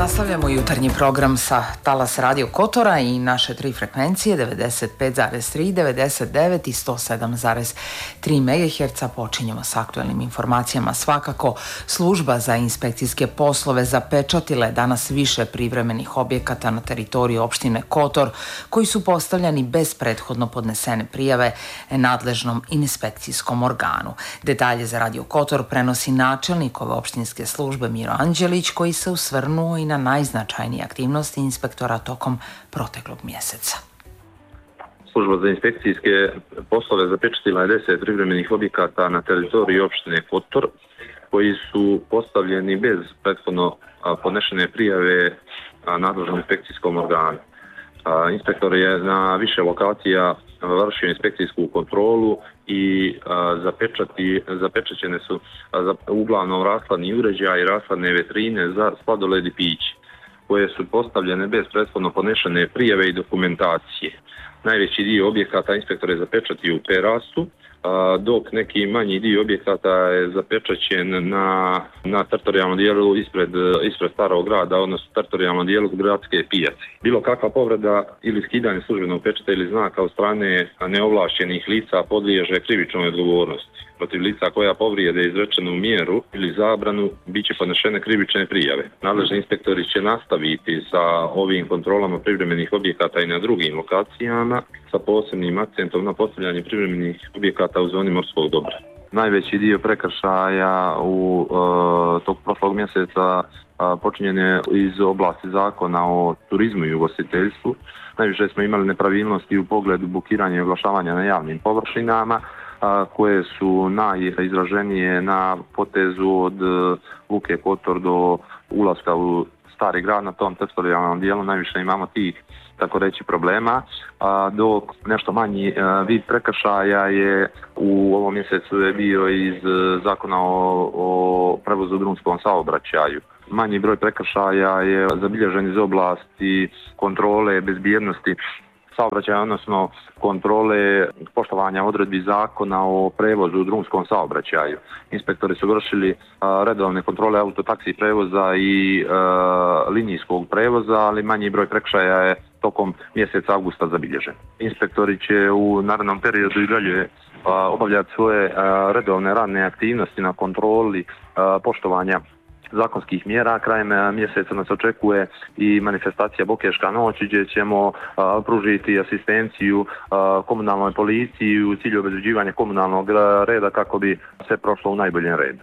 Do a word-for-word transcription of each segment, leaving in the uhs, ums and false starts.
Nastavljamo jutarnji program sa Talas Radio Kotora i naše tri frekvencije devedeset pet zarez tri, devedeset devet i sto sedam zarez tri megaherca. Počinjemo s aktualnim informacijama. Svakako, služba za inspekcijske poslove zapečatila je danas više privremenih objekata na teritoriji opštine Kotor koji su postavljani bez prethodno podnesene prijave nadležnom inspekcijskom organu. Detalje za Radio Kotor prenosi načelnik ove opštinske službe Miro Anđelić, koji se usvrnuo i na najznačajnije aktivnosti inspektora tokom proteklog mjeseca. Služba za inspekcijske poslove zapečatila je deset privremenih objekata na teritoriji opštine Kotor koji su postavljeni bez prethodno podnešene prijave nadležnom inspekcijskom organu. Inspektor je na više lokacija vršio inspekcijsku kontrolu i zapečati, zapečaćene su uglavnom rashladni uređaji, rashladne vetrine za sladoled i piće, koje su postavljene bez prethodno podnešene prijave i dokumentacije. Najveći dio objekata inspektor je zapečatio u Perastu, dok neki manji dio objekata je zapečaćen na, na teritorijalnom dijelu ispred, ispred starog grada, odnosno teritorijalnom dijelu gradske pijace. Bilo kakva povreda ili skidanje službenog pečata ili znaka od strane neovlašćenih lica podliježe krivičnoj odgovornosti. Protiv lica koja povrijede izrečenu mjeru ili zabranu bit će podnešene krivične prijave. Nadležni inspektori će nastaviti sa ovim kontrolama privremenih objekata i na drugim lokacijama sa posebnim akcentom na postavljanje privremenih objekata u zoni morskog dobra. Najveći dio prekršaja u e, tog prošlog mjeseca e, počinjen je iz oblasti zakona o turizmu i ugostiteljstvu. Najviše smo imali nepravilnosti u pogledu bukiranja i oglašavanja na javnim površinama, koje su najizraženije na potezu od Luke Kotor do ulaska u stari grad. Na tom teritorijalnom dijelu najviše imamo tih, tako reći, problema, dok nešto manji vid prekršaja je u ovom mjesecu je bio iz zakona o, o prevozu u drumskom saobraćaju. Manji broj prekršaja je zabilježen iz oblasti kontrole bezbjednosti saobraćaja, odnosno kontrole poštovanja odredbi zakona o prevozu u drumskom saobraćaju. Inspektori su vršili a, redovne kontrole autotaksi prevoza i a, linijskog prevoza, ali manji broj prekršaja je tokom mjeseca avgusta zabilježen. Inspektori će u narednom periodu i dalje obavljati svoje a, redovne radne aktivnosti na kontroli a, poštovanja zakonskih mjera. Krajem mjeseca nas očekuje i manifestacija Bokeška noć, gdje ćemo a, pružiti asistenciju a, komunalnoj policiji u cilju obezbeđivanja komunalnog reda kako bi sve prošlo u najboljem redu.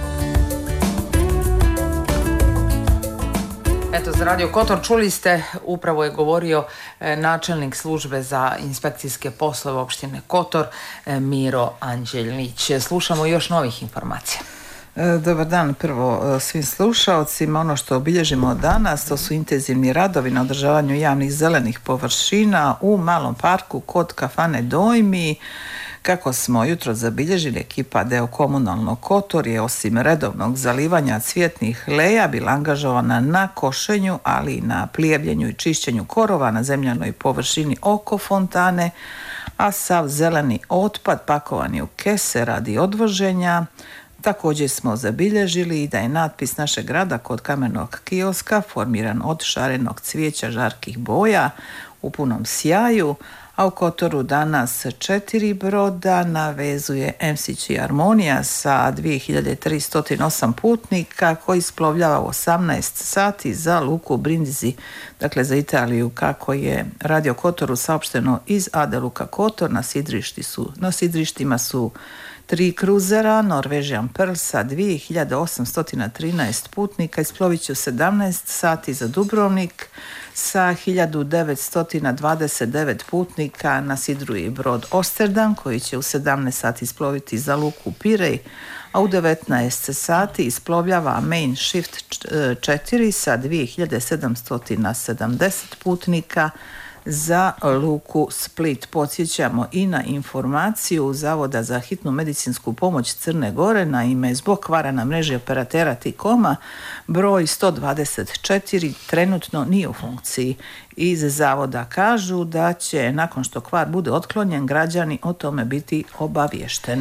Eto, za Radio Kotor čuli ste, upravo je govorio e, načelnik službe za inspekcijske poslove opštine Kotor, e, Miro Anđelić. Slušamo još novih informacija. Dobar dan prvo svim slušaocima. Ono što obilježimo danas, to su intenzivni radovi na održavanju javnih zelenih površina u malom parku kod kafane Dojmi. Kako smo jutro zabilježili, ekipa Deo komunalnog Kotor je osim redovnog zalivanja cvjetnih leja bila angažovana na košenju, ali i na plijevljenju i čišćenju korova na zemljanoj površini oko fontane, a sav zeleni otpad pakovan je u kese radi odvoženja. Također smo zabilježili i da je natpis našeg grada kod kamenog kioska formiran od šarenog cvijeća žarkih boja u punom sjaju, a u Kotoru danas četiri broda navezuje em si će Harmonija sa dvije hiljade tristo osam putnika koji splovljava u osamnaest sati za luku Brindisi, dakle za Italiju, kako je Radio Kotoru saopšteno iz A D Luka Kotor. Na sidrišti su, na sidrištima su tri kruzera, Norwegian Pearl sa dvije hiljade osamsto trinaest putnika isplovit će u sedamnaest sati za Dubrovnik, sa hiljadu devetsto dvadeset devet putnika na sidru i brod Osterdam koji će u sedamnaest sati isploviti za luku Pirej, a u devetnaest sati isplovljava Main Shift četiri sa dvije hiljade sedamsto sedamdeset putnika za luku Split. Podsjećamo i na informaciju Zavoda za hitnu medicinsku pomoć Crne Gore. Naime, zbog kvara na mreži operatera T-Coma broj sto dvadeset četiri trenutno nije u funkciji. Iz zavoda kažu da će nakon što kvar bude otklonjen građani o tome biti obavješteni.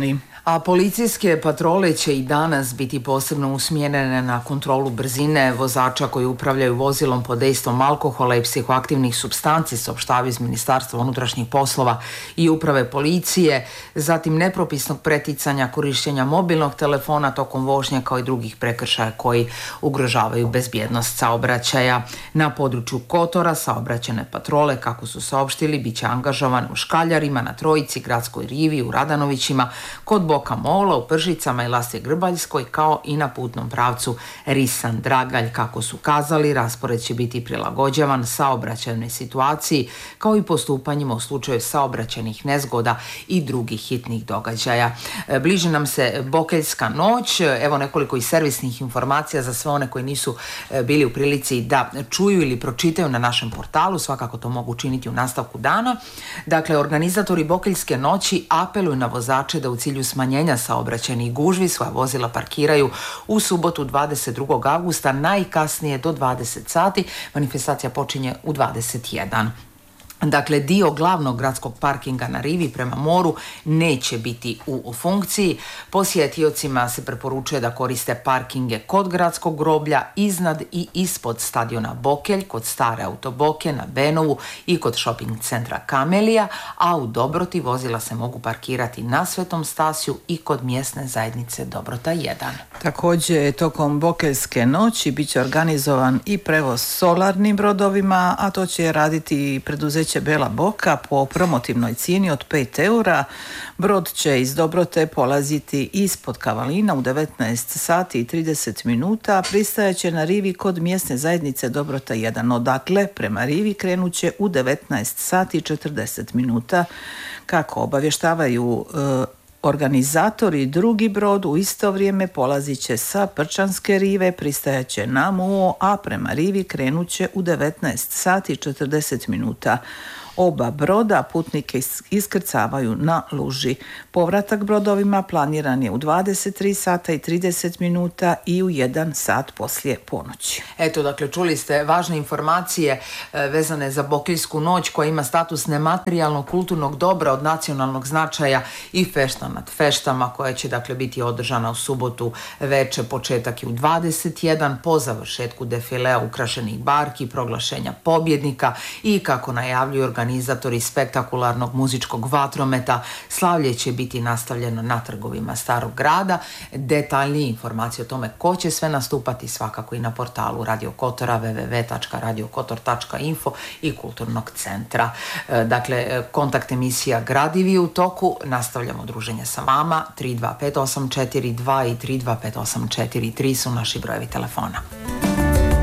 A policijske patrole će i danas biti posebno usmjerene na kontrolu brzine vozača koji upravljaju vozilom pod dejstvom alkohola i psihoaktivnih supstanci, saopštavaju iz Ministarstva unutrašnjih poslova i uprave policije, zatim nepropisnog preticanja, korištenja mobilnog telefona tokom vožnje kao i drugih prekršaja koji ugrožavaju bezbjednost saobraćaja. Na području Kotora saobraćajne patrole, kako su saopštili, bit će angažovane u Škaljarima, na Trojici, Gradskoj rivi, u Radanovićima, kod Boka Mola, u Pržicama i Lasje Grbaljskoj, kao i na putnom pravcu Risan-Dragalj. Kako su kazali, raspored će biti prilagođavan saobraćajnoj situaciji, kao i postupanjima u slučaju saobraćajnih nezgoda i drugih hitnih događaja. Bliži nam se Bokeljska noć, evo nekoliko i servisnih informacija za sve one koji nisu bili u prilici da čuju ili pročitaju na našem portalu, svakako to mogu učiniti u nastavku dana. Dakle, organizatori Bokeljske noći apeluju na vozače da u cilju smanjenja saobraćajnih gužvi svoja vozila parkiraju u subotu dvadeset drugog avgusta najkasnije do dvadeset sati. Manifestacija počinje u dvadeset jedan. Dakle, dio glavnog gradskog parkinga na rivi prema moru neće biti u funkciji. Posjetiocima se preporučuje da koriste parkinge kod gradskog groblja, iznad i ispod stadiona Bokelj, kod stare autoboke na Benovu i kod shopping centra Kamelija, a u Dobroti vozila se mogu parkirati na Svetom Stasiju i kod mjesne zajednice Dobrota jedan. Također, tokom Bokeljske noći bit će organizovan i prevoz solarnim brodovima, a to će raditi preduzeće Bela Boka po promotivnoj cijeni od pet eura. Brod će iz Dobrote polaziti ispod Kavalina u devetnaest sati i trideset minuta, pristajaće na rivi kod mjesne zajednice Dobrota jedan. Odakle prema rivi krenut će u devetnaest sati i četrdeset minuta. Kako obavještavaju e, organizatori, drugi brod u isto vrijeme polazit će sa Prčanske rive, pristajaće na Muo, a prema rivi krenut će u devetnaest sati i četrdeset minuta. Oba broda putnike iskrcavaju na luži. Povratak brodovima planiran je u dvadeset tri sata i trideset minuta i u jedan sat poslije ponoći. Eto, dakle, čuli ste važne informacije vezane za Bokeljsku noć koja ima status nematerijalnog kulturnog dobra od nacionalnog značaja i fešta nad feštama koja će, dakle, biti održana u subotu veče, početak je u dvadeset jedan, po završetku defilea ukrašenih barki, proglašenja pobjednika i, kako najavljuju organizatori spektakularnog muzičkog vatrometa, slavlje će biti nastavljeno na trgovima Starog grada. Detaljnije informacije o tome ko će sve nastupati svakako i na portalu Radio Kotora w w w tačka radio kotor tačka info i Kulturnog centra. Dakle, kontakt emisija Gradivi u toku. Nastavljamo druženje sa vama. tri dva pet osam četiri dva i tri dva pet osam četiri tri su naši brojevi telefona.